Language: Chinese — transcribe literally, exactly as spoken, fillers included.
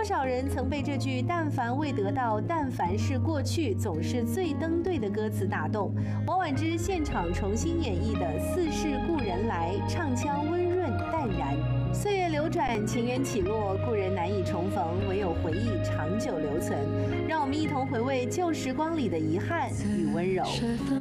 多少人曾被这句"但凡未得到，但凡是过去，总是最登对"的歌词打动。王菀之现场重新演绎的《似是故人来》，唱腔温润淡然。岁月流转，情缘起落，故人难以重逢，唯有回忆长久留存。让我们一同回味旧时光里的遗憾与温柔。